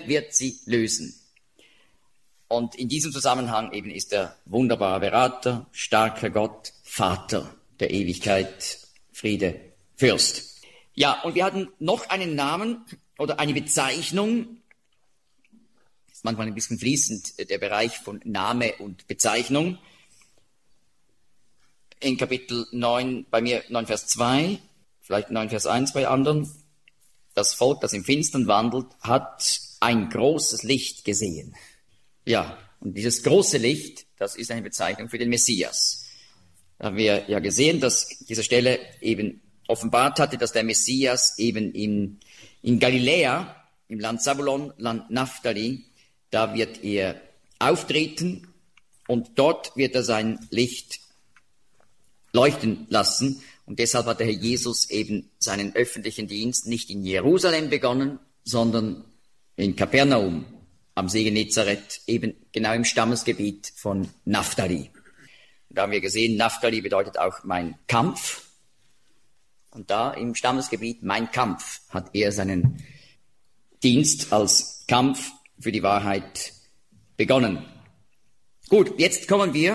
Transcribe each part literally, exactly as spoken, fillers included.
wird sie lösen. Und in diesem Zusammenhang eben ist der wunderbare Berater, starker Gott, Vater der Ewigkeit, Friede, Fürst. Ja, und wir hatten noch einen Namen oder eine Bezeichnung. Das ist manchmal ein bisschen fließend, der Bereich von Name und Bezeichnung. In Kapitel neun, bei mir neun Vers zwei, vielleicht neun Vers eins bei anderen. Das Volk, das im Finstern wandelt, hat ein großes Licht gesehen. Ja, und dieses große Licht, das ist eine Bezeichnung für den Messias. Da haben wir ja gesehen, dass diese Stelle eben offenbart hatte, dass der Messias eben in, in Galiläa, im Land Zabulon, Land Naphtali, da wird er auftreten und dort wird er sein Licht leuchten lassen. Und deshalb hat der Herr Jesus eben seinen öffentlichen Dienst nicht in Jerusalem begonnen, sondern in Kapernaum am See Genezareth, eben genau im Stammesgebiet von Naphtali. Und da haben wir gesehen, Naphtali bedeutet auch mein Kampf. Und da im Stammesgebiet mein Kampf hat er seinen Dienst als Kampf für die Wahrheit begonnen. Gut, jetzt kommen wir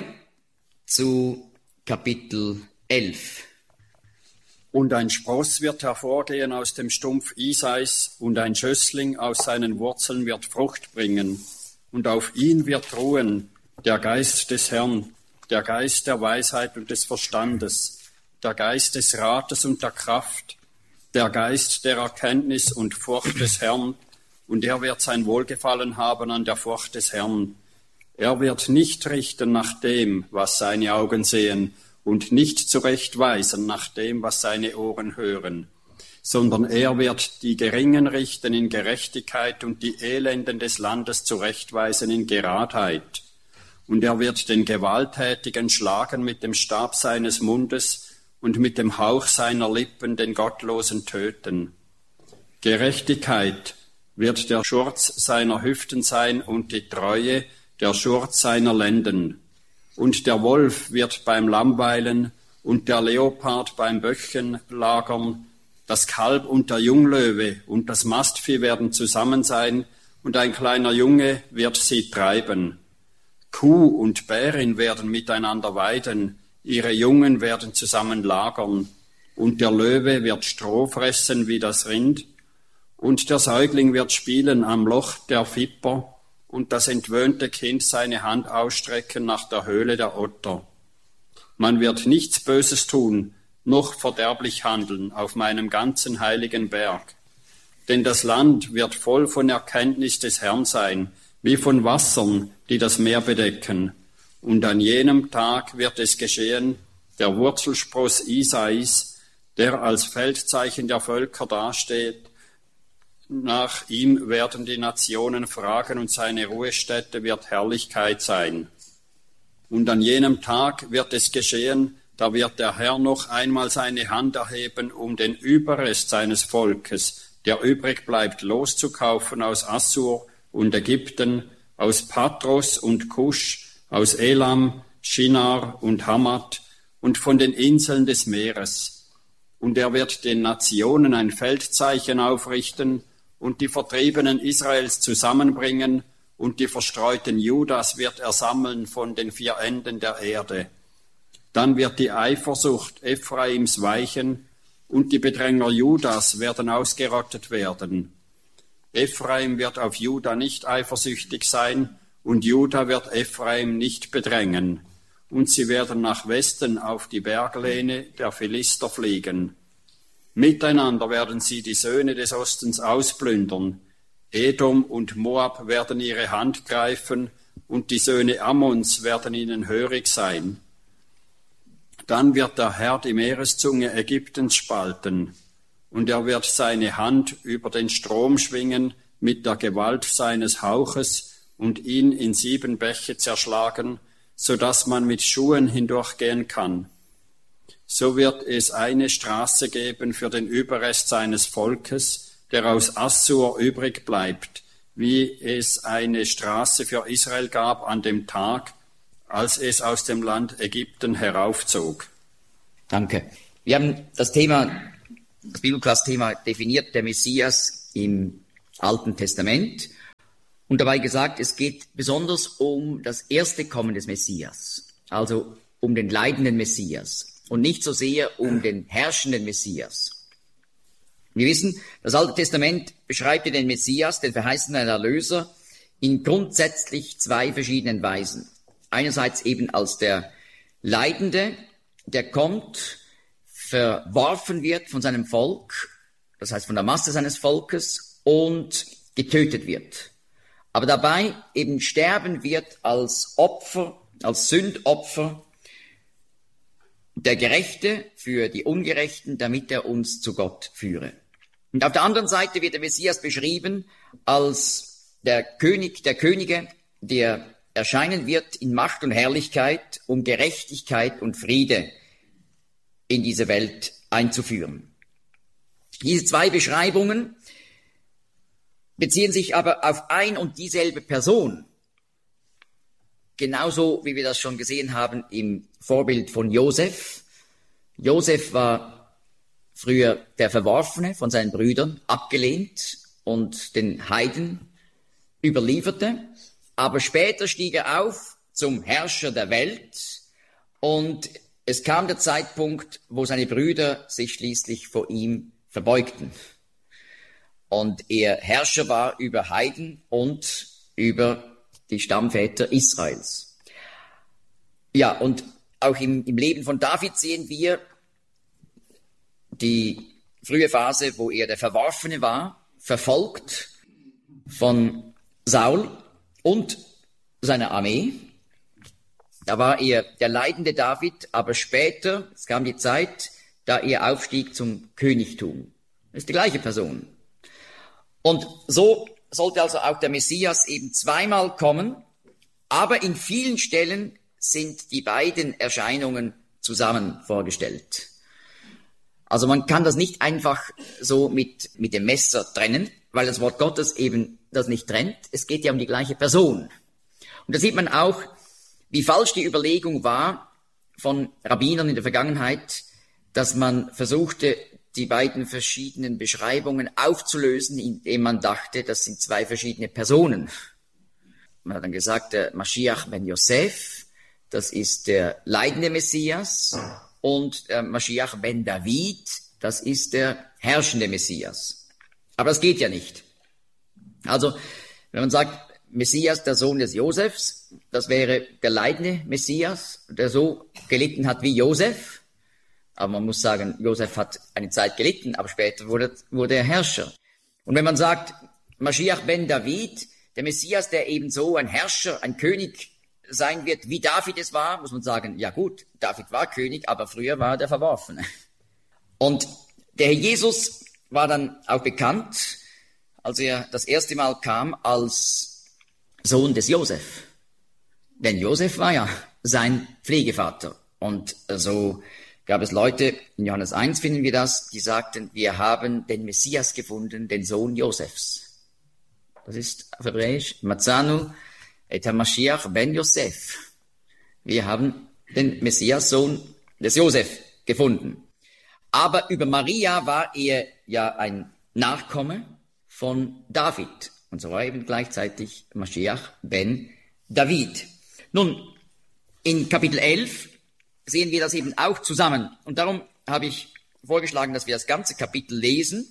zu Kapitel elf. Und ein Spross wird hervorgehen aus dem Stumpf Isais, und ein Schössling aus seinen Wurzeln wird Frucht bringen. Und auf ihn wird ruhen der Geist des Herrn, der Geist der Weisheit und des Verstandes, der Geist des Rates und der Kraft, der Geist der Erkenntnis und Furcht des Herrn. Und er wird sein Wohlgefallen haben an der Furcht des Herrn. Er wird nicht richten nach dem, was seine Augen sehen, und nicht zurechtweisen nach dem, was seine Ohren hören, sondern er wird die Geringen richten in Gerechtigkeit und die Elenden des Landes zurechtweisen in Geradheit. Und er wird den Gewalttätigen schlagen mit dem Stab seines Mundes und mit dem Hauch seiner Lippen den Gottlosen töten. Gerechtigkeit wird der Schurz seiner Hüften sein und die Treue der Schurz seiner Lenden. Und der Wolf wird beim Lamm weilen und der Leopard beim Böckchen lagern. Das Kalb und der Junglöwe und das Mastvieh werden zusammen sein und ein kleiner Junge wird sie treiben. Kuh und Bärin werden miteinander weiden, ihre Jungen werden zusammen lagern. Und der Löwe wird Stroh fressen wie das Rind. Und der Säugling wird spielen am Loch der Viper. Und das entwöhnte Kind seine Hand ausstrecken nach der Höhle der Otter. Man wird nichts Böses tun, noch verderblich handeln auf meinem ganzen heiligen Berg. Denn das Land wird voll von Erkenntnis des Herrn sein, wie von Wassern, die das Meer bedecken. Und an jenem Tag wird es geschehen, der Wurzelspross Isais, der als Feldzeichen der Völker dasteht, nach ihm werden die Nationen fragen und seine Ruhestätte wird Herrlichkeit sein. Und an jenem Tag wird es geschehen, da wird der Herr noch einmal seine Hand erheben, um den Überrest seines Volkes, der übrig bleibt, loszukaufen aus Assur und Ägypten, aus Patros und Kusch, aus Elam, Shinar und Hamat und von den Inseln des Meeres. Und er wird den Nationen ein Feldzeichen aufrichten und die Vertriebenen Israels zusammenbringen, und die Verstreuten Judas wird er sammeln von den vier Enden der Erde. Dann wird die Eifersucht Ephraims weichen, und die Bedränger Judas werden ausgerottet werden. Ephraim wird auf Juda nicht eifersüchtig sein, und Juda wird Ephraim nicht bedrängen. Und sie werden nach Westen auf die Berglehne der Philister fliegen. Miteinander werden sie die Söhne des Ostens ausplündern. Edom und Moab werden ihre Hand greifen, und die Söhne Ammons werden ihnen hörig sein. Dann wird der Herr die Meereszunge Ägyptens spalten, und er wird seine Hand über den Strom schwingen mit der Gewalt seines Hauches und ihn in sieben Bäche zerschlagen, so dass man mit Schuhen hindurchgehen kann. So wird es eine Straße geben für den Überrest seines Volkes, der aus Assur übrig bleibt, wie es eine Straße für Israel gab an dem Tag, als es aus dem Land Ägypten heraufzog. Danke. Wir haben das Thema, das Bibelklass-Thema definiert, der Messias im Alten Testament. Und dabei gesagt, es geht besonders um das erste Kommen des Messias, also um den leidenden Messias und nicht so sehr um den herrschenden Messias. Wir wissen, das Alte Testament beschreibt den Messias, den verheißenen Erlöser, in grundsätzlich zwei verschiedenen Weisen. Einerseits eben als der Leidende, der kommt, verworfen wird von seinem Volk, das heißt von der Masse seines Volkes, und getötet wird. Aber dabei eben sterben wird als Opfer, als Sündopfer, der Gerechte für die Ungerechten, damit er uns zu Gott führe. Und auf der anderen Seite wird der Messias beschrieben als der König der Könige, der erscheinen wird in Macht und Herrlichkeit, um Gerechtigkeit und Friede in diese Welt einzuführen. Diese zwei Beschreibungen beziehen sich aber auf ein und dieselbe Person. Genauso wie wir das schon gesehen haben im Vorbild von Josef. Josef war früher der Verworfene von seinen Brüdern, abgelehnt und den Heiden überlieferte. Aber später stieg er auf zum Herrscher der Welt und es kam der Zeitpunkt, wo seine Brüder sich schließlich vor ihm verbeugten. Und er Herrscher war über Heiden und über die Stammväter Israels. Ja, und auch im, im Leben von David sehen wir die frühe Phase, wo er der Verworfene war, verfolgt von Saul und seiner Armee. Da war er der leidende David, aber später, es kam die Zeit, da er aufstieg zum Königtum. Das ist die gleiche Person. Und so sollte also auch der Messias eben zweimal kommen, aber in vielen Stellen sind die beiden Erscheinungen zusammen vorgestellt. Also man kann das nicht einfach so mit, mit dem Messer trennen, weil das Wort Gottes eben das nicht trennt. Es geht ja um die gleiche Person. Und da sieht man auch, wie falsch die Überlegung war von Rabbinern in der Vergangenheit, dass man versuchte, die beiden verschiedenen Beschreibungen aufzulösen, indem man dachte, das sind zwei verschiedene Personen. Man hat dann gesagt, der Mashiach ben Yosef, das ist der leidende Messias, und der Mashiach ben David, das ist der herrschende Messias. Aber das geht ja nicht. Also, wenn man sagt, Messias, der Sohn des Josefs, das wäre der leidende Messias, der so gelitten hat wie Josef. Aber man muss sagen, Josef hat eine Zeit gelitten, aber später wurde, wurde er Herrscher. Und wenn man sagt, Mashiach ben David, der Messias, der eben so ein Herrscher, ein König sein wird, wie David es war, muss man sagen, ja gut, David war König, aber früher war er der Verworfene. Und der Herr Jesus war dann auch bekannt, als er das erste Mal kam, als Sohn des Josef. Denn Josef war ja sein Pflegevater. Und so gab es Leute, in Johannes eins finden wir das, die sagten, wir haben den Messias gefunden, den Sohn Josefs. Das ist auf Hebräisch, Matzanu et ha-Mashiach ben Yosef. Wir haben den Messias, Sohn des Josef, gefunden. Aber über Maria war er ja ein Nachkomme von David. Und so war eben gleichzeitig Mashiach ben David. Nun, in Kapitel elf sehen wir das eben auch zusammen. Und darum habe ich vorgeschlagen, dass wir das ganze Kapitel lesen.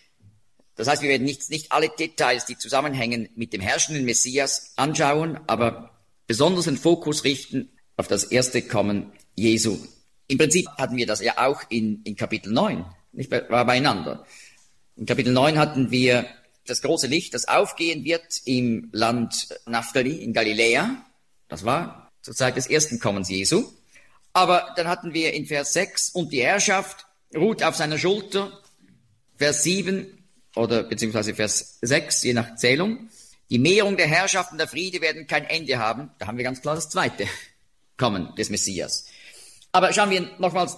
Das heißt, wir werden nicht, nicht alle Details, die zusammenhängen mit dem herrschenden Messias, anschauen, aber besonders den Fokus richten auf das erste Kommen Jesu. Im Prinzip hatten wir das ja auch in, in Kapitel neun, nicht war beieinander. In Kapitel neun hatten wir das große Licht, das aufgehen wird im Land Naphtali, in Galiläa. Das war zur Zeit des ersten Kommens Jesu. Aber dann hatten wir in Vers sechs, und die Herrschaft ruht auf seiner Schulter. Vers sieben oder beziehungsweise Vers sechs, je nach Zählung. Die Mehrung der Herrschaft und der Friede werden kein Ende haben. Da haben wir ganz klar das zweite Kommen des Messias. Aber schauen wir nochmals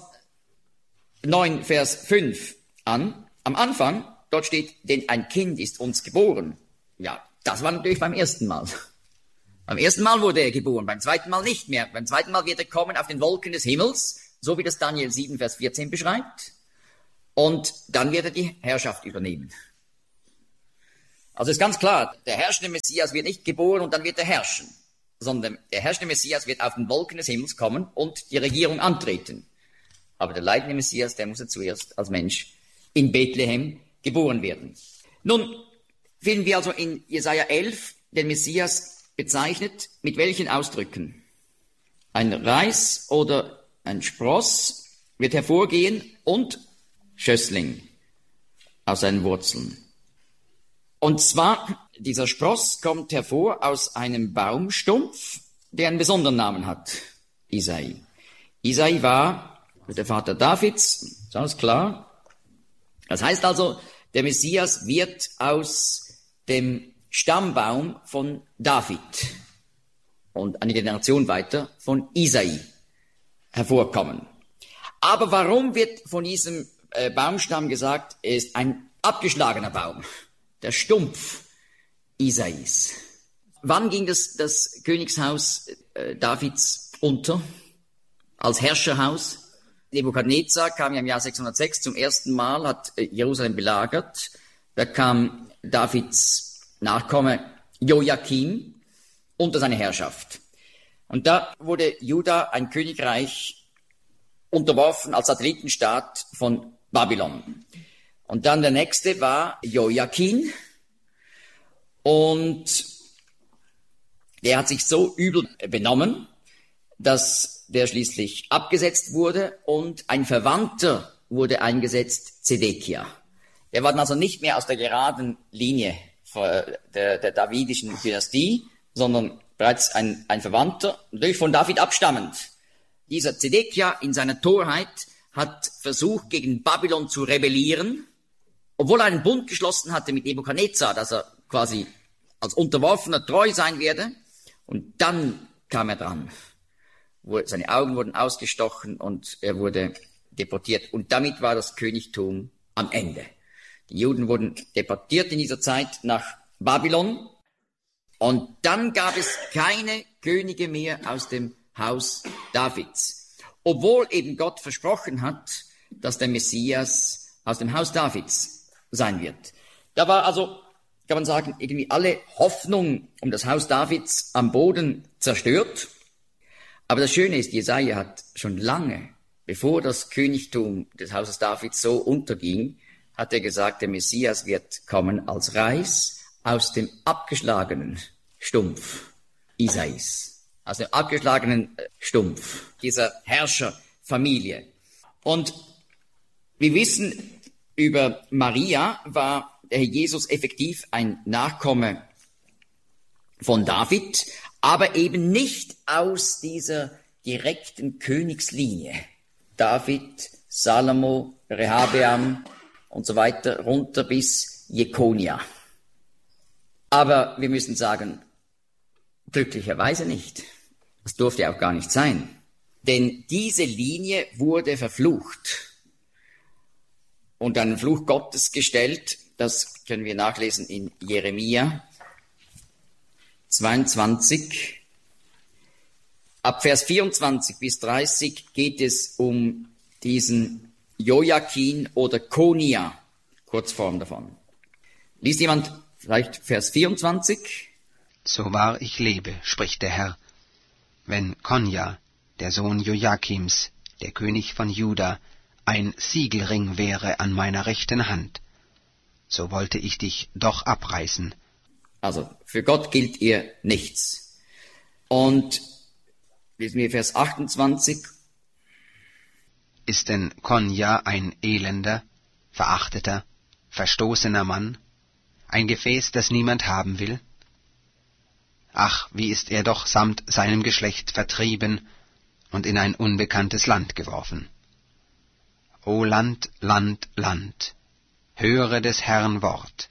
neun, Vers fünf an. Am Anfang, dort steht, denn ein Kind ist uns geboren. Ja, das war natürlich beim ersten Mal. Beim ersten Mal wurde er geboren, beim zweiten Mal nicht mehr. Beim zweiten Mal wird er kommen auf den Wolken des Himmels, so wie das Daniel sieben, Vers vierzehn beschreibt. Und dann wird er die Herrschaft übernehmen. Also ist ganz klar, der herrschende Messias wird nicht geboren und dann wird er herrschen, sondern der herrschende Messias wird auf den Wolken des Himmels kommen und die Regierung antreten. Aber der leidende Messias, der muss ja zuerst als Mensch in Bethlehem geboren werden. Nun finden wir also in Jesaja elf den Messias bezeichnet mit welchen Ausdrücken? Ein Reis oder ein Spross wird hervorgehen und Schössling aus seinen Wurzeln. Und zwar, dieser Spross kommt hervor aus einem Baumstumpf, der einen besonderen Namen hat, Isai. Isai war der Vater Davids, ist alles klar. Das heißt also, der Messias wird aus dem Stammbaum von David und eine Generation weiter von Isai hervorkommen. Aber warum wird von diesem äh, Baumstamm gesagt, er ist ein abgeschlagener Baum, der Stumpf Isais? Wann ging das, das Königshaus äh, Davids unter als Herrscherhaus? Nebukadnezar kam ja im Jahr sechshundertsechs zum ersten Mal, hat äh, Jerusalem belagert. Da kam Davids Nachkomme Joachim unter seine Herrschaft. Und da wurde Juda, ein Königreich, unterworfen als Satellitenstaat von Babylon. Und dann der nächste war Joachim. Und der hat sich so übel benommen, dass der schließlich abgesetzt wurde und ein Verwandter wurde eingesetzt, Zedekia. Der war dann also nicht mehr aus der geraden Linie der, der davidischen Dynastie, sondern bereits ein, ein Verwandter, natürlich von David abstammend. Dieser Zedekia in seiner Torheit hat versucht, gegen Babylon zu rebellieren, obwohl er einen Bund geschlossen hatte mit Nebukadnezar, dass er quasi als Unterworfener treu sein werde. Und dann kam er dran. Seine Augen wurden ausgestochen und er wurde deportiert. Und damit war das Königtum am Ende. Die Juden wurden deportiert in dieser Zeit nach Babylon. Und dann gab es keine Könige mehr aus dem Haus Davids. Obwohl eben Gott versprochen hat, dass der Messias aus dem Haus Davids sein wird. Da war also, kann man sagen, irgendwie alle Hoffnung um das Haus Davids am Boden zerstört. Aber das Schöne ist, Jesaja hat schon lange, bevor das Königtum des Hauses Davids so unterging, hat er gesagt, der Messias wird kommen als Reis aus dem abgeschlagenen Stumpf Isais, aus dem abgeschlagenen Stumpf dieser Herrscherfamilie. Und wir wissen, über Maria war der Herr Jesus effektiv ein Nachkomme von David, aber eben nicht aus dieser direkten Königslinie. David, Salomo, Rehabeam und so weiter, runter bis Jekonia. Aber wir müssen sagen, glücklicherweise nicht. Das durfte auch gar nicht sein. Denn diese Linie wurde verflucht und einen Fluch Gottes gestellt. Das können wir nachlesen in Jeremia zweiundzwanzig. Ab Vers vierundzwanzig bis dreißig geht es um diesen Joachim oder Konia, Kurzform davon. Liest jemand vielleicht Vers vierundzwanzig? So wahr ich lebe, spricht der Herr, wenn Konja, der Sohn Joachims, der König von Juda, ein Siegelring wäre an meiner rechten Hand, so wollte ich dich doch abreißen. Also, für Gott gilt ihr nichts. Und lesen wir Vers achtundzwanzig. Ist denn Konja ein elender, verachteter, verstoßener Mann, ein Gefäß, das niemand haben will? Ach, wie ist er doch samt seinem Geschlecht vertrieben und in ein unbekanntes Land geworfen. O Land, Land, Land, höre des Herrn Wort.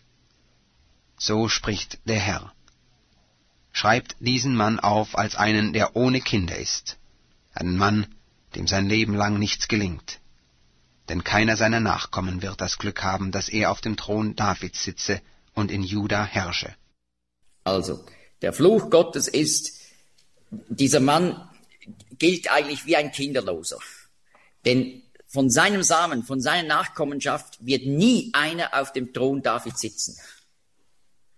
So spricht der Herr. Schreibt diesen Mann auf als einen, der ohne Kinder ist, einen Mann, dem sein Leben lang nichts gelingt. Denn keiner seiner Nachkommen wird das Glück haben, dass er auf dem Thron Davids sitze und in Juda herrsche. Also, der Fluch Gottes ist, dieser Mann gilt eigentlich wie ein Kinderloser. Denn von seinem Samen, von seiner Nachkommenschaft wird nie einer auf dem Thron Davids sitzen.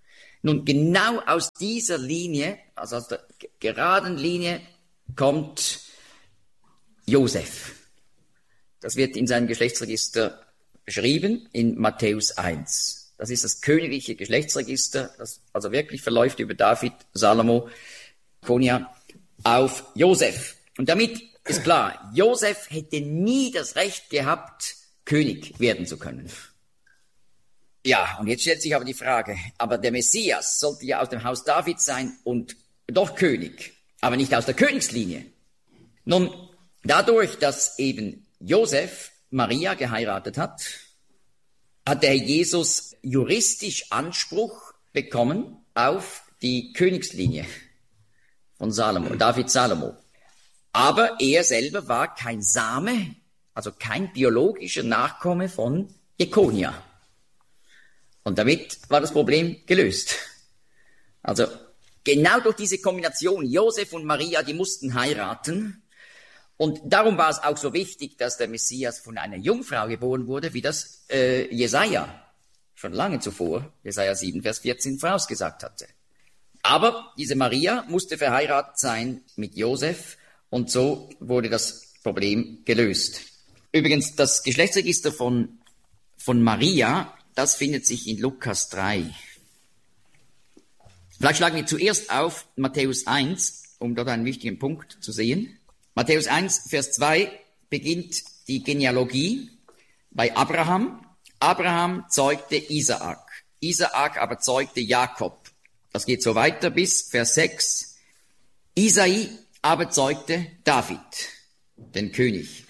Nun, genau aus dieser Linie, also aus der geraden Linie, kommt Josef. Das wird in seinem Geschlechtsregister beschrieben in Matthäus eins. Das ist das königliche Geschlechtsregister, das also wirklich verläuft über David, Salomo, Konia auf Josef. Und damit ist klar, Josef hätte nie das Recht gehabt, König werden zu können. Ja, und jetzt stellt sich aber die Frage, aber der Messias sollte ja aus dem Haus David sein und doch König, aber nicht aus der Königslinie. Nun, dadurch, dass eben Josef Maria geheiratet hat, hat der Jesus juristisch Anspruch bekommen auf die Königslinie von Salomo, David Salomo. Aber er selber war kein Same, also kein biologischer Nachkomme von Jekonia. Und damit war das Problem gelöst. Also genau durch diese Kombination Josef und Maria, die mussten heiraten. Und darum war es auch so wichtig, dass der Messias von einer Jungfrau geboren wurde, wie das äh, Jesaja schon lange zuvor, Jesaja sieben, Vers vierzehn, vorausgesagt hatte. Aber diese Maria musste verheiratet sein mit Josef und so wurde das Problem gelöst. Übrigens, das Geschlechtsregister von, von Maria, das findet sich in Lukas drei. Vielleicht schlagen wir zuerst auf Matthäus eins, um dort einen wichtigen Punkt zu sehen. Matthäus eins, Vers zwei beginnt die Genealogie bei Abraham. Abraham zeugte Isaak. Isaak aber zeugte Jakob. Das geht so weiter bis Vers sechs. Isai aber zeugte David, den König.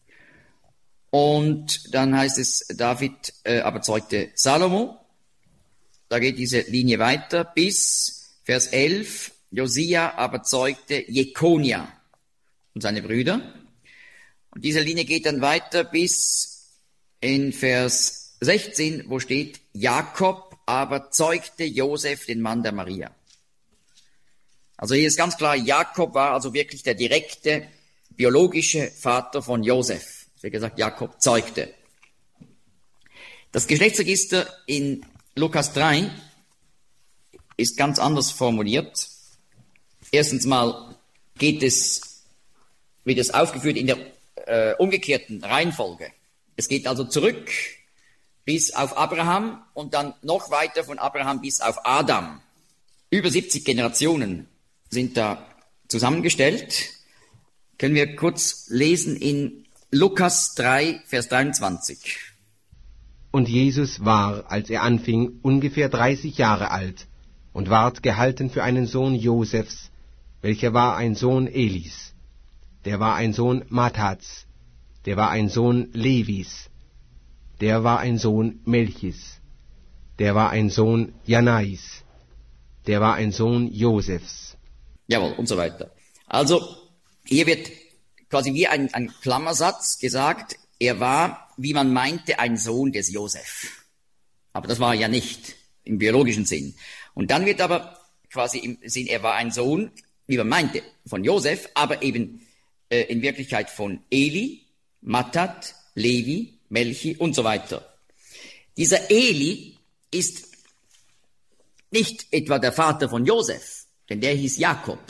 Und dann heißt es, David äh, aber zeugte Salomo. Da geht diese Linie weiter bis Vers elf. Josia aber zeugte Jekonia und seine Brüder. Und diese Linie geht dann weiter bis in Vers sechzehn, wo steht, Jakob aber zeugte Josef, den Mann der Maria. Also hier ist ganz klar, Jakob war also wirklich der direkte biologische Vater von Josef. Wie gesagt, Jakob zeugte. Das Geschlechtsregister in Lukas drei ist ganz anders formuliert. Erstens mal geht es, wird es aufgeführt in der äh, umgekehrten Reihenfolge. Es geht also zurück bis auf Abraham und dann noch weiter von Abraham bis auf Adam. Über siebzig Generationen sind da zusammengestellt. Können wir kurz lesen in Lukas drei, Vers dreiundzwanzig. Und Jesus war, als er anfing, ungefähr dreißig Jahre alt und ward gehalten für einen Sohn Josefs, welcher war ein Sohn Elis, der war ein Sohn Mattats, der war ein Sohn Levis, der war ein Sohn Melchis, der war ein Sohn Janais, der war ein Sohn Josefs. Jawohl, und so weiter. Also, hier wird quasi wie ein, ein Klammersatz gesagt, er war, wie man meinte, ein Sohn des Josef. Aber das war er ja nicht, im biologischen Sinn. Und dann wird aber quasi im Sinn, er war ein Sohn, wie man meinte, von Josef, aber eben äh, in Wirklichkeit von Eli, Mattat, Levi, Melchi und so weiter. Dieser Eli ist nicht etwa der Vater von Josef, denn der hieß Jakob,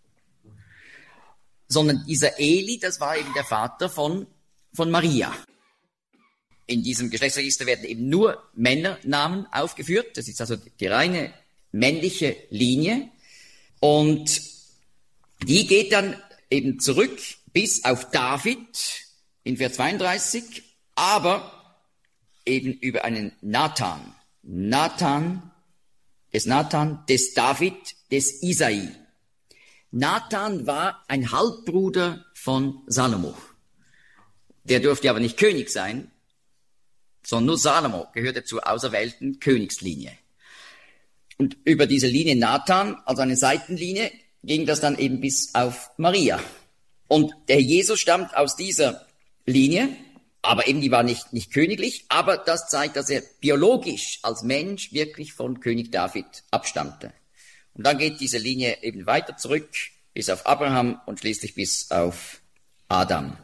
sondern dieser Eli, das war eben der Vater von, von Maria. In diesem Geschlechtsregister werden eben nur Männernamen aufgeführt. Das ist also die reine männliche Linie. Und die geht dann eben zurück bis auf David in Vers zweiunddreißig, aber eben über einen Nathan. Nathan, des Nathan, des David, des Isai. Nathan war ein Halbbruder von Salomo. Der durfte aber nicht König sein, sondern nur Salomo gehörte zur auserwählten Königslinie. Und über diese Linie Nathan, also eine Seitenlinie, ging das dann eben bis auf Maria. Und der Jesus stammt aus dieser Linie, aber eben die war nicht, nicht königlich, aber das zeigt, dass er biologisch als Mensch wirklich von König David abstammte. Und dann geht diese Linie eben weiter zurück bis auf Abraham und schließlich bis auf Adam.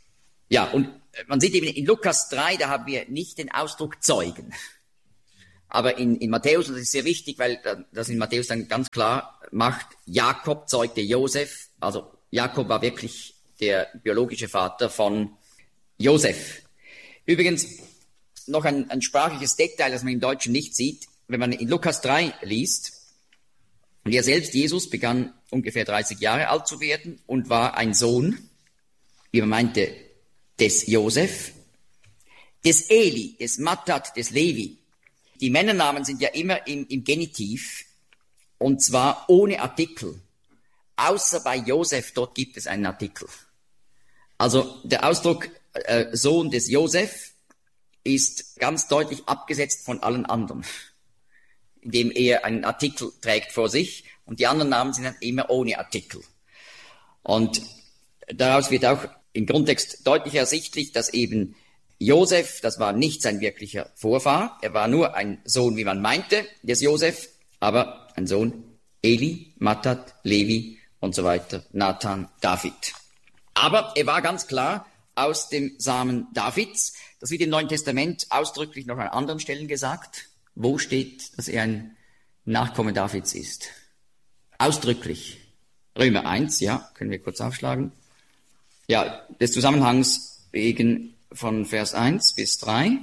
Ja, und man sieht eben in Lukas drei, da haben wir nicht den Ausdruck Zeugen. Aber in, in Matthäus, und das ist sehr wichtig, weil das in Matthäus dann ganz klar macht, Jakob zeugte Josef, also Jakob war wirklich der biologische Vater von Josef. Übrigens noch ein, ein sprachliches Detail, das man im Deutschen nicht sieht, wenn man in Lukas drei liest, und er selbst, Jesus, begann ungefähr dreißig Jahre alt zu werden und war ein Sohn, wie man meinte, des Josef, des Eli, des Mattat, des Levi. Die Männernamen sind ja immer im, im Genitiv, und zwar ohne Artikel. Außer bei Josef, dort gibt es einen Artikel. Also der Ausdruck äh, Sohn des Josef ist ganz deutlich abgesetzt von allen anderen, indem er einen Artikel trägt vor sich, und die anderen Namen sind dann immer ohne Artikel. Und daraus wird auch im Grundtext deutlich ersichtlich, dass eben Josef, das war nicht sein wirklicher Vorfahr, er war nur ein Sohn, wie man meinte, des Josef, aber ein Sohn Eli, Mattat, Levi und so weiter, Nathan, David. Aber er war ganz klar aus dem Samen Davids. Das wird im Neuen Testament ausdrücklich noch an anderen Stellen gesagt. Wo steht, dass er ein Nachkomme Davids ist? Ausdrücklich. Römer eins, ja, können wir kurz aufschlagen. Ja, des Zusammenhangs wegen von Vers eins bis drei.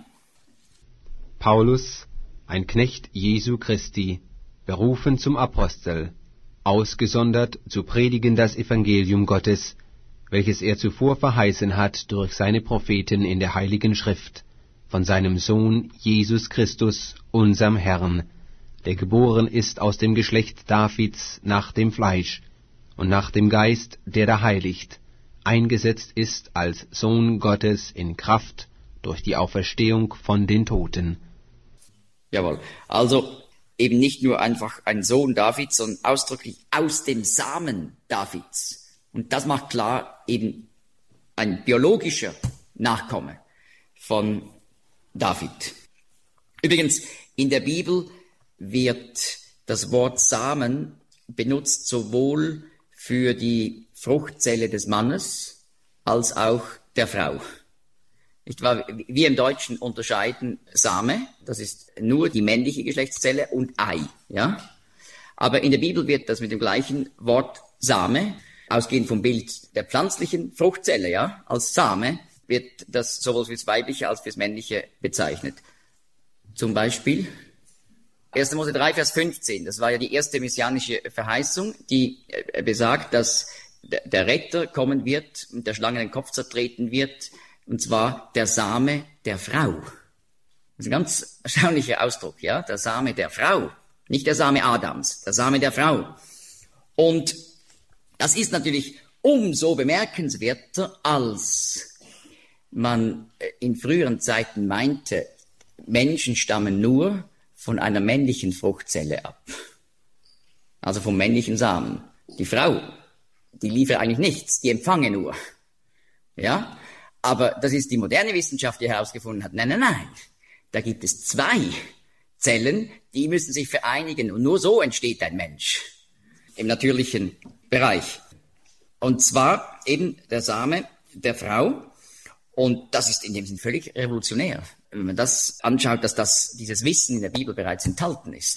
Paulus, ein Knecht Jesu Christi, berufen zum Apostel, ausgesondert zu predigen das Evangelium Gottes, welches er zuvor verheißen hat durch seine Propheten in der Heiligen Schrift, von seinem Sohn Jesus Christus, unserem Herrn, der geboren ist aus dem Geschlecht Davids nach dem Fleisch und nach dem Geist, der da heiligt, eingesetzt ist als Sohn Gottes in Kraft durch die Auferstehung von den Toten. Jawohl, also eben nicht nur einfach ein Sohn Davids, sondern ausdrücklich aus dem Samen Davids. Und das macht klar, eben ein biologischer Nachkomme von David. Übrigens, in der Bibel wird das Wort Samen benutzt sowohl für die Fruchtzelle des Mannes als auch der Frau. Nicht wahr? Wir im Deutschen unterscheiden Same, das ist nur die männliche Geschlechtszelle, und Ei, ja. Aber in der Bibel wird das mit dem gleichen Wort Same, ausgehend vom Bild der pflanzlichen Fruchtzelle, ja, als Same, wird das sowohl fürs Weibliche als fürs Männliche bezeichnet. Zum Beispiel erster Mose drei, Vers fünfzehn, das war ja die erste messianische Verheißung, die besagt, dass der Retter kommen wird und der Schlange den Kopf zertreten wird, und zwar der Same der Frau. Das ist ein ganz erstaunlicher Ausdruck, ja, der Same der Frau, nicht der Same Adams, der Same der Frau. Und das ist natürlich umso bemerkenswerter, als man in früheren Zeiten meinte, Menschen stammen nur von einer männlichen Fruchtzelle ab. Also vom männlichen Samen. Die Frau, die liefert eigentlich nichts, die empfange nur. Ja? Aber das ist die moderne Wissenschaft, die herausgefunden hat. Nein, nein, nein. Da gibt es zwei Zellen, die müssen sich vereinigen. Und nur so entsteht ein Mensch. Im natürlichen Bereich. Und zwar eben der Same der Frau. Und das ist in dem Sinn völlig revolutionär, wenn man das anschaut, dass das, dieses Wissen in der Bibel bereits enthalten ist.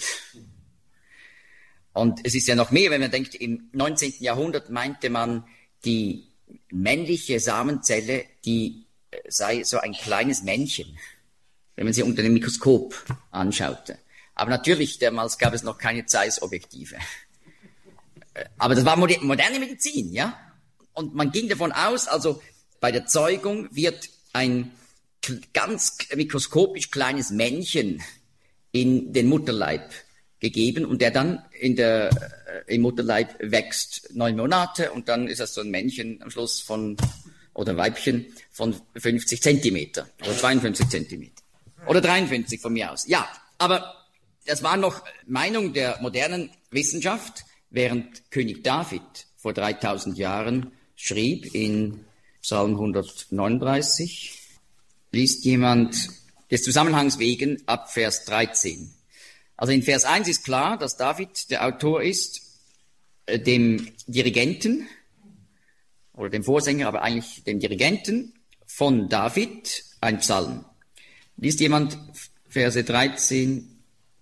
Und es ist ja noch mehr, wenn man denkt, im neunzehnten Jahrhundert meinte man, die männliche Samenzelle, die sei so ein kleines Männchen, wenn man sie unter dem Mikroskop anschaute. Aber natürlich, damals gab es noch keine Zeiss-Objektive. Aber das war moderne Medizin, ja. Und man ging davon aus, also bei der Zeugung wird ein ganz mikroskopisch kleines Männchen in den Mutterleib gegeben und der dann in der, äh, im Mutterleib wächst neun Monate und dann ist das so ein Männchen am Schluss von, oder Weibchen von fünfzig Zentimeter oder zweiundfünfzig Zentimeter oder dreiundfünfzig von mir aus. Ja, aber das war noch Meinung der modernen Wissenschaft, während König David vor dreitausend Jahren schrieb in Psalm hundertneununddreißig, liest jemand des Zusammenhangs wegen ab Vers dreizehn. Also in Vers eins ist klar, dass David der Autor ist, äh, dem Dirigenten, oder dem Vorsänger, aber eigentlich dem Dirigenten von David, ein Psalm. Liest jemand Verse dreizehn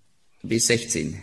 bis sechzehn.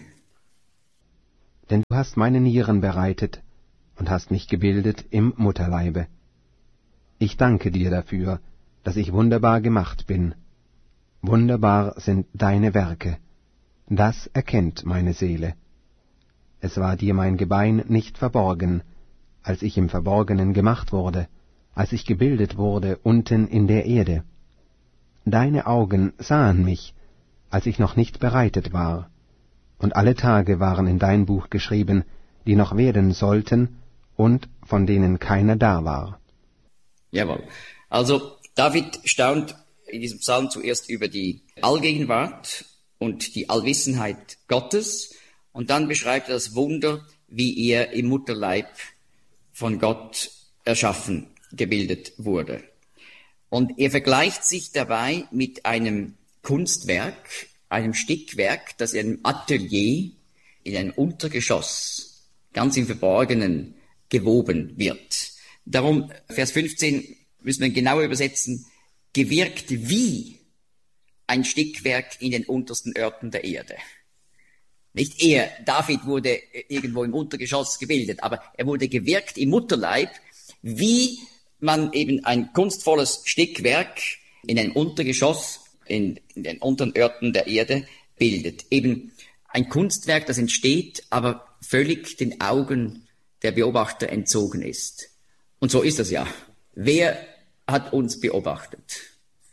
Denn du hast meine Nieren bereitet und hast mich gebildet im Mutterleibe. Ich danke dir dafür, dass ich wunderbar gemacht bin. Wunderbar sind deine Werke. Das erkennt meine Seele. Es war dir mein Gebein nicht verborgen, als ich im Verborgenen gemacht wurde, als ich gebildet wurde unten in der Erde. Deine Augen sahen mich, als ich noch nicht bereitet war, und alle Tage waren in dein Buch geschrieben, die noch werden sollten und von denen keiner da war. Jawohl. Also David staunt in diesem Psalm zuerst über die Allgegenwart und die Allwissenheit Gottes, und dann beschreibt er das Wunder, wie er im Mutterleib von Gott erschaffen, gebildet wurde. Und er vergleicht sich dabei mit einem Kunstwerk, einem Stickwerk, das in einem Atelier, in einem Untergeschoss, ganz im Verborgenen gewoben wird. Darum, Vers fünfzehn, müssen wir genauer übersetzen, gewirkt wie ein Stickwerk in den untersten Örten der Erde. Nicht er, David wurde irgendwo im Untergeschoss gebildet, aber er wurde gewirkt im Mutterleib, wie man eben ein kunstvolles Stickwerk in einem Untergeschoss, in, in den unteren Örten der Erde bildet. Eben ein Kunstwerk, das entsteht, aber völlig den Augen der Beobachter entzogen ist. Und so ist das ja. Wer hat uns beobachtet,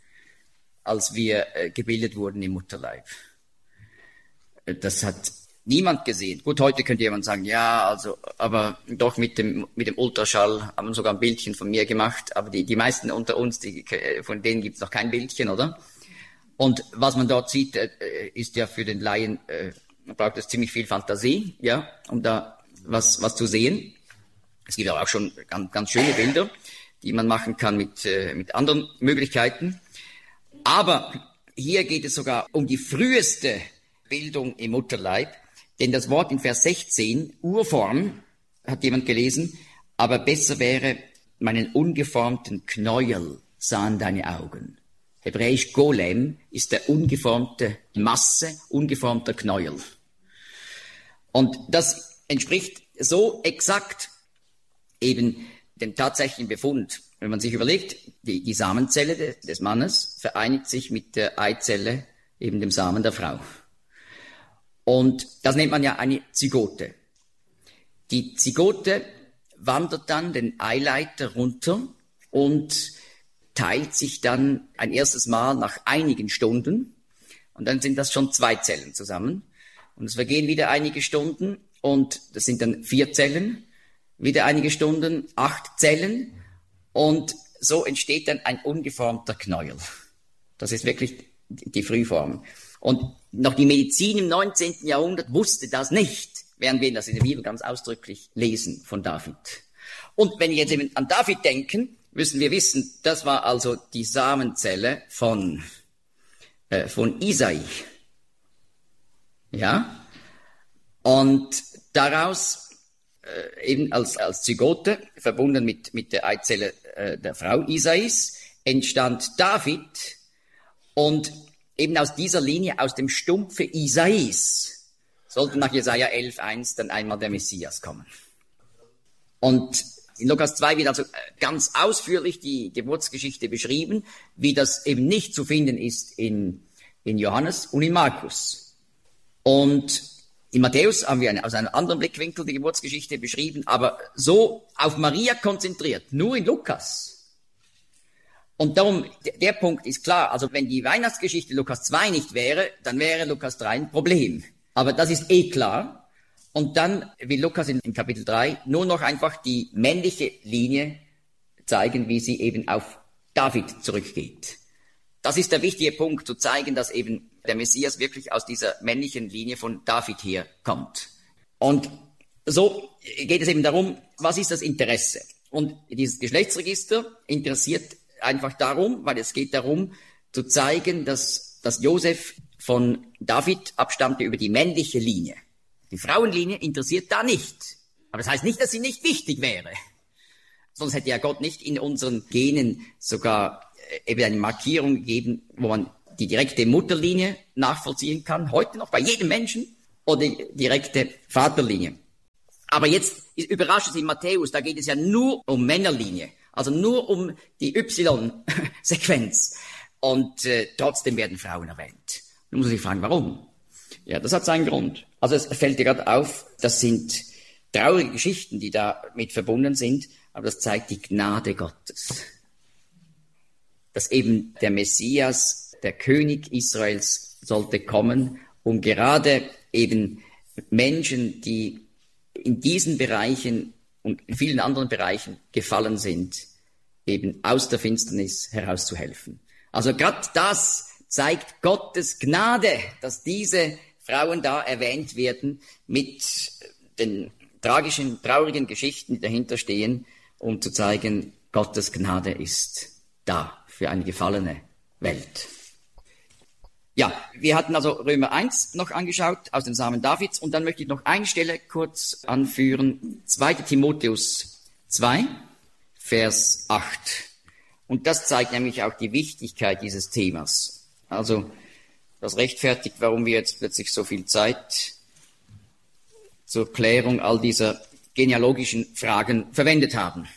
als wir äh, gebildet wurden im Mutterleib? Das hat niemand gesehen. Gut, heute könnte jemand sagen, ja, also, aber doch mit dem, mit dem Ultraschall haben wir sogar ein Bildchen von mir gemacht, aber die, die meisten unter uns, die, von denen gibt es noch kein Bildchen, oder? Und was man dort sieht, äh, ist ja für den Laien, äh, man braucht es ziemlich viel Fantasie, ja, um da was, was zu sehen. Es gibt aber auch schon ganz, ganz schöne Bilder, die man machen kann mit, äh, mit anderen Möglichkeiten. Aber hier geht es sogar um die früheste Bildung im Mutterleib, denn das Wort in Vers sechzehn, Urform, hat jemand gelesen, aber besser wäre, meinen ungeformten Knäuel sahen deine Augen. Hebräisch Golem ist der ungeformte Masse, ungeformter Knäuel. Und das entspricht so exakt eben dem tatsächlichen Befund. Wenn man sich überlegt, die, die Samenzelle de, des Mannes vereinigt sich mit der Eizelle, eben dem Samen der Frau. Und das nennt man ja eine Zygote. Die Zygote wandert dann den Eileiter runter und teilt sich dann ein erstes Mal nach einigen Stunden. Und dann sind das schon zwei Zellen zusammen. Und es vergehen wieder einige Stunden und das sind dann vier Zellen. Wieder einige Stunden, acht Zellen. Und so entsteht dann ein ungeformter Knäuel. Das ist wirklich die Frühform. Und noch die Medizin im neunzehnten Jahrhundert wusste das nicht, während wir das in der Bibel ganz ausdrücklich lesen von David. Und wenn wir jetzt eben an David denken, müssen wir wissen, das war also die Samenzelle von, äh, von Isai. Ja? Und daraus äh, eben als, als Zygote, verbunden mit, mit der Eizelle äh, der Frau Isais, entstand David. Und eben aus dieser Linie, aus dem Stumpfe Isais, sollte nach Jesaja elf eins dann einmal der Messias kommen. Und in Lukas zwei wird also ganz ausführlich die Geburtsgeschichte beschrieben, wie das eben nicht zu finden ist in, in Johannes und in Markus. Und in Matthäus haben wir eine, aus einem anderen Blickwinkel die Geburtsgeschichte beschrieben, aber so auf Maria konzentriert, nur in Lukas. Und darum, der, der Punkt ist klar, also wenn die Weihnachtsgeschichte Lukas zwei nicht wäre, dann wäre Lukas drei ein Problem. Aber das ist eh klar. Und dann will Lukas in, in Kapitel drei nur noch einfach die männliche Linie zeigen, wie sie eben auf David zurückgeht. Das ist der wichtige Punkt, zu zeigen, dass eben der Messias wirklich aus dieser männlichen Linie von David herkommt. Und so geht es eben darum, was ist das Interesse? Und dieses Geschlechtsregister interessiert einfach darum, weil es geht darum, zu zeigen, dass, dass Josef von David abstammte über die männliche Linie. Die Frauenlinie interessiert da nicht. Aber das heißt nicht, dass sie nicht wichtig wäre. Sonst hätte ja Gott nicht in unseren Genen sogar eben eine Markierung gegeben, wo man die direkte Mutterlinie nachvollziehen kann, heute noch bei jedem Menschen, oder die direkte Vaterlinie. Aber jetzt überrascht es in Matthäus, da geht es ja nur um Männerlinie, also nur um die Y-Sequenz. Und äh, trotzdem werden Frauen erwähnt. Nun muss ich fragen, warum? Ja, das hat seinen Grund. Also es fällt dir gerade auf, das sind traurige Geschichten, die damit verbunden sind, aber das zeigt die Gnade Gottes. Dass eben der Messias, der König Israels, sollte kommen, um gerade eben Menschen, die in diesen Bereichen und in vielen anderen Bereichen gefallen sind, eben aus der Finsternis herauszuhelfen. Also gerade das zeigt Gottes Gnade, dass diese Frauen da erwähnt werden mit den tragischen, traurigen Geschichten, die dahinter stehen, um zu zeigen, Gottes Gnade ist da für eine gefallene Welt. Ja, wir hatten also Römer eins noch angeschaut aus den Samen Davids und dann möchte ich noch eine Stelle kurz anführen, zweiter Timotheus zwei, Vers acht. Und das zeigt nämlich auch die Wichtigkeit dieses Themas. Also das rechtfertigt, warum wir jetzt plötzlich so viel Zeit zur Klärung all dieser genealogischen Fragen verwendet haben.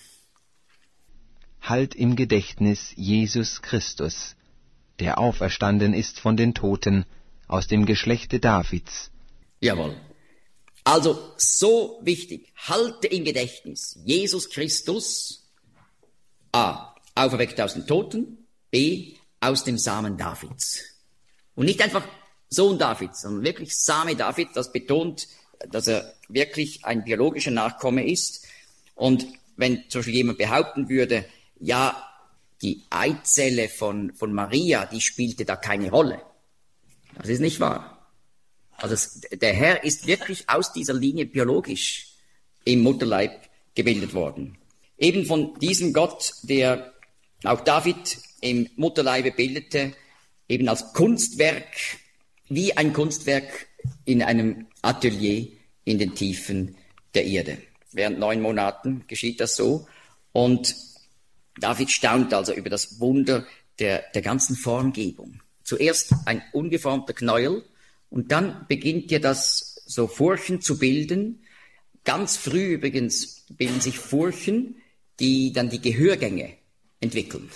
Halt im Gedächtnis Jesus Christus, der auferstanden ist von den Toten, aus dem Geschlechte Davids. Jawohl. Also so wichtig, halte im Gedächtnis Jesus Christus, a, auferweckt aus den Toten, b, aus dem Samen Davids. Und nicht einfach Sohn Davids, sondern wirklich Same David, das betont, dass er wirklich ein biologischer Nachkomme ist. Und wenn zum Beispiel jemand behaupten würde, ja, die Eizelle von, von Maria, die spielte da keine Rolle. Das ist nicht wahr. Also es, der Herr ist wirklich aus dieser Linie biologisch im Mutterleib gebildet worden. Eben von diesem Gott, der auch David im Mutterleibe bildete, eben als Kunstwerk, wie ein Kunstwerk in einem Atelier in den Tiefen der Erde. Während neun Monaten geschieht das so. Und David staunt also über das Wunder der, der ganzen Formgebung. Zuerst ein ungeformter Knäuel und dann beginnt ja das so Furchen zu bilden. Ganz früh übrigens bilden sich Furchen, die dann die Gehörgänge entwickeln.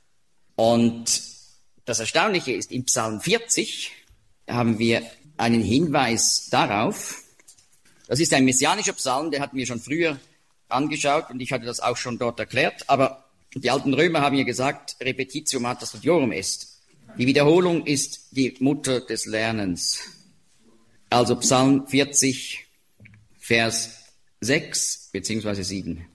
Und das Erstaunliche ist, im Psalm vierzig haben wir einen Hinweis darauf. Das ist ein messianischer Psalm, der hatten wir schon früher angeschaut und ich hatte das auch schon dort erklärt, aber die alten Römer haben ja gesagt, Repetitio mater studiorum est. Die Wiederholung ist die Mutter des Lernens. Also Psalm vierzig, Vers sechs beziehungsweise sieben.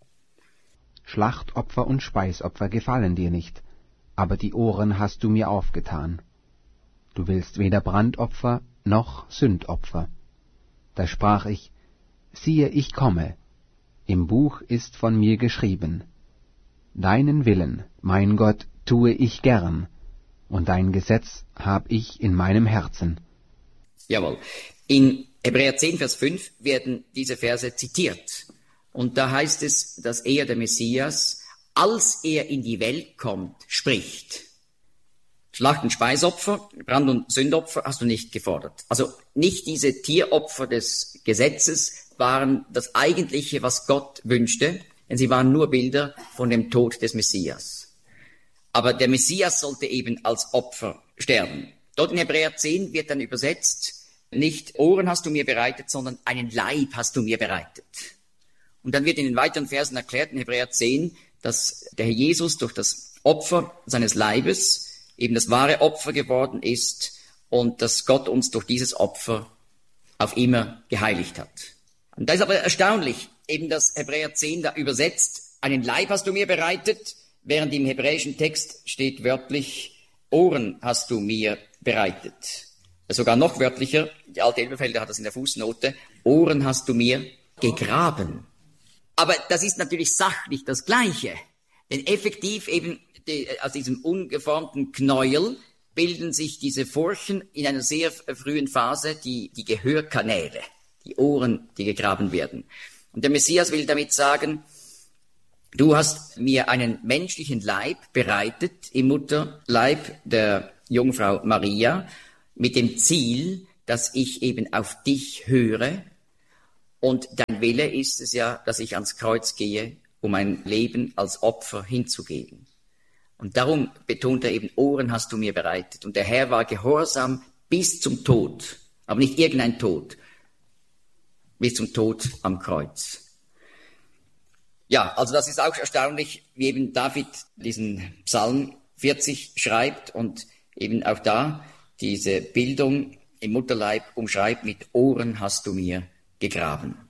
Schlachtopfer und Speisopfer gefallen dir nicht, aber die Ohren hast du mir aufgetan. Du willst weder Brandopfer noch Sündopfer. Da sprach ich, siehe, ich komme, im Buch ist von mir geschrieben, deinen Willen, mein Gott, tue ich gern, und dein Gesetz hab ich in meinem Herzen. Jawohl. In Hebräer zehn, Vers fünf werden diese Verse zitiert. Und da heißt es, dass er, der Messias, als er in die Welt kommt, spricht. Schlacht- und Speisopfer, Brand- und Sündopfer hast du nicht gefordert. Also nicht diese Tieropfer des Gesetzes waren das Eigentliche, was Gott wünschte, denn sie waren nur Bilder von dem Tod des Messias. Aber der Messias sollte eben als Opfer sterben. Dort in Hebräer zehn wird dann übersetzt, nicht Ohren hast du mir bereitet, sondern einen Leib hast du mir bereitet. Und dann wird in den weiteren Versen erklärt, in Hebräer zehn, dass der Herr Jesus durch das Opfer seines Leibes eben das wahre Opfer geworden ist und dass Gott uns durch dieses Opfer auf immer geheiligt hat. Und da ist aber erstaunlich, eben dass Hebräer zehn da übersetzt, einen Leib hast du mir bereitet, während im hebräischen Text steht wörtlich, Ohren hast du mir bereitet. Sogar noch wörtlicher, die alte Elberfelder hat das in der Fußnote, Ohren hast du mir gegraben. Aber das ist natürlich sachlich das Gleiche, denn effektiv eben die, aus diesem ungeformten Knäuel bilden sich diese Furchen in einer sehr frühen Phase, die, die Gehörkanäle, die Ohren, die gegraben werden. Und der Messias will damit sagen, du hast mir einen menschlichen Leib bereitet im Mutterleib der Jungfrau Maria mit dem Ziel, dass ich eben auf dich höre. Und dein Wille ist es ja, dass ich ans Kreuz gehe, um mein Leben als Opfer hinzugeben. Und darum betont er eben, Ohren hast du mir bereitet. Und der Herr war gehorsam bis zum Tod, aber nicht irgendein Tod, bis zum Tod am Kreuz. Ja, also das ist auch erstaunlich, wie eben David diesen Psalm vierzig schreibt und eben auch da diese Bildung im Mutterleib umschreibt, mit Ohren hast du mir gegraben.